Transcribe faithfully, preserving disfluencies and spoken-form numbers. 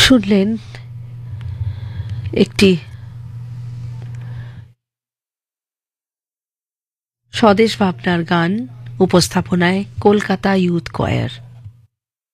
শুনলেন একটি স্বদেশ ভাবনার গান, উপস্থাপনায় কলকাতা ইউথ কয়ার।